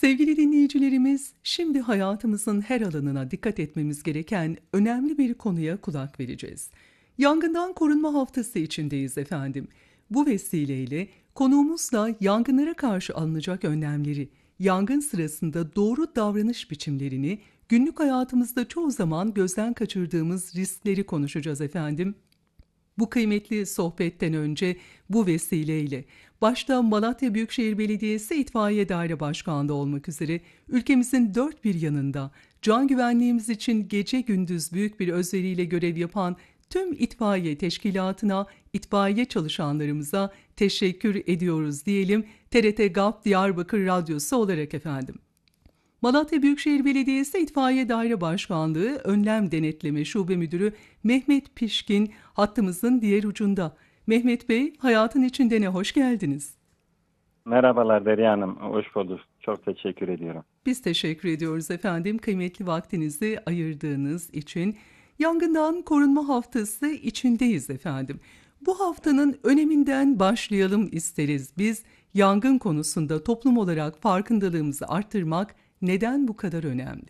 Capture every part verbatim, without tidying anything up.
Sevgili dinleyicilerimiz, şimdi hayatımızın her alanına dikkat etmemiz gereken önemli bir konuya kulak vereceğiz. Yangından korunma haftası içindeyiz efendim. Bu vesileyle konuğumuzla yangınlara karşı alınacak önlemleri, yangın sırasında doğru davranış biçimlerini, günlük hayatımızda çoğu zaman gözden kaçırdığımız riskleri konuşacağız efendim. Bu kıymetli sohbetten önce bu vesileyle başta Malatya Büyükşehir Belediyesi İtfaiye Daire Başkanlığı olmak üzere ülkemizin dört bir yanında can güvenliğimiz için gece gündüz büyük bir özveriyle görev yapan tüm itfaiye teşkilatına, itfaiye çalışanlarımıza teşekkür ediyoruz diyelim T R T GAP Diyarbakır Radyosu olarak efendim. Malatya Büyükşehir Belediyesi İtfaiye Daire Başkanlığı Önlem Denetleme Şube Müdürü Mehmet Pişkin hattımızın diğer ucunda. Mehmet Bey, hayatın içindene hoş geldiniz. Merhabalar Derya Hanım, hoş bulduk. Çok teşekkür ediyorum. Biz teşekkür ediyoruz efendim kıymetli vaktinizi ayırdığınız için. Yangından korunma haftası içindeyiz efendim. Bu haftanın öneminden başlayalım isteriz. Biz yangın konusunda toplum olarak farkındalığımızı arttırmak neden bu kadar önemli?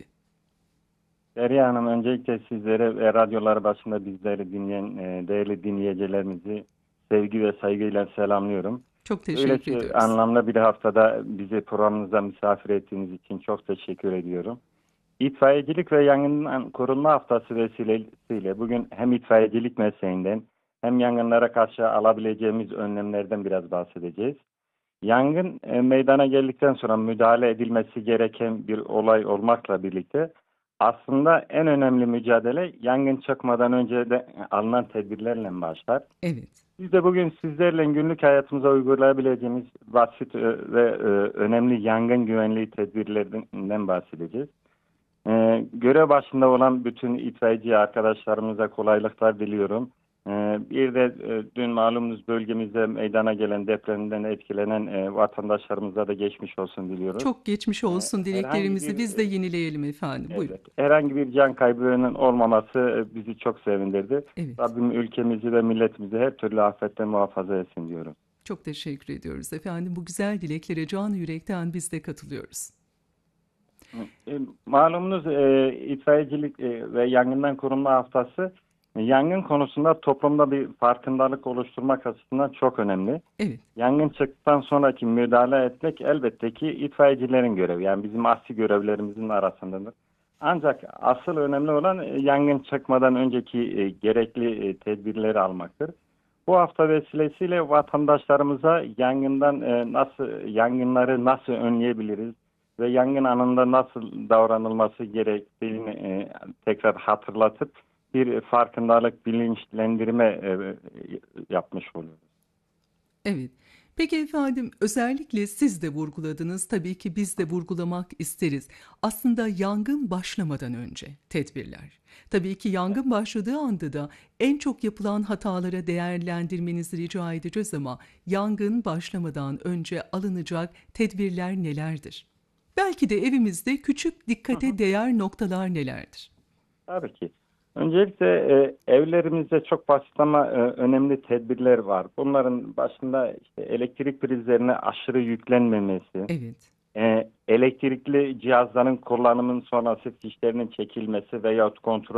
Derya Hanım, öncelikle sizlere ve radyolar başında bizleri dinleyen e, değerli dinleyicilerimizi sevgi ve saygıyla selamlıyorum. Çok teşekkür Öylesi ediyoruz. anlamlı bir haftada bizi programınıza misafir ettiğiniz için çok teşekkür ediyorum. İtfaiyecilik ve yangından korunma haftası vesilesiyle bugün hem itfaiyecilik mesleğinden hem yangınlara karşı alabileceğimiz önlemlerden biraz bahsedeceğiz. Yangın e, meydana geldikten sonra müdahale edilmesi gereken bir olay olmakla birlikte aslında en önemli mücadele yangın çıkmadan önce de alınan tedbirlerle başlar. Evet. Biz de bugün sizlerle günlük hayatımıza uygulayabileceğimiz basit e, ve e, önemli yangın güvenliği tedbirlerinden bahsedeceğiz. E, görev başında olan bütün itfaiyeci arkadaşlarımıza kolaylıklar diliyorum. Ee, Bir de e, dün malumunuz bölgemizde meydana gelen depremden etkilenen e, vatandaşlarımıza da geçmiş olsun diliyoruz. Çok geçmiş Ee, olsun Herhangi dileklerimizi bir biz de e, yenileyelim efendim. Buyurun. evet, herhangi bir can kaybının olmaması e, bizi çok sevindirdi. Evet. Rabbim ülkemizi ve milletimizi her türlü afetten muhafaza etsin diyorum. Çok teşekkür ediyoruz efendim. Bu güzel dileklere canı yürekten biz de katılıyoruz. E, Malumunuz e, itfaiyecilik e, ve yangından korunma haftası e, yangın konusunda toplumda bir farkındalık oluşturmak açısından çok önemli. Evet. Yangın çıktıktan sonraki müdahale etmek elbette ki itfaiyecilerin görevi. Yani bizim asli görevlerimizin arasındadır. Ancak asıl önemli olan e, yangın çıkmadan önceki e, gerekli e, tedbirleri almaktır. Bu hafta vesilesiyle vatandaşlarımıza yangından e, nasıl yangınları nasıl önleyebiliriz ve yangın anında nasıl davranılması gerektiğini e, tekrar hatırlatıp bir farkındalık, bilinçlendirme e, yapmış oluyoruz. Evet. Peki efendim özellikle siz de vurguladınız. Tabii ki biz de vurgulamak isteriz. Aslında yangın başlamadan önce tedbirler. Tabii ki yangın başladığı anda da en çok yapılan hatalara değerlendirmenizi rica edeceğiz ama yangın başlamadan önce alınacak tedbirler nelerdir? Belki de evimizde küçük Hı hı. dikkate değer noktalar nelerdir? Tabii ki. Öncelikle e, evlerimizde çok basit ama e, önemli tedbirler var. Bunların başında işte elektrik prizlerine aşırı yüklenmemesi, Evet. e, elektrikli cihazların kullanımın sonrası fişlerinin çekilmesi veyahut kontrol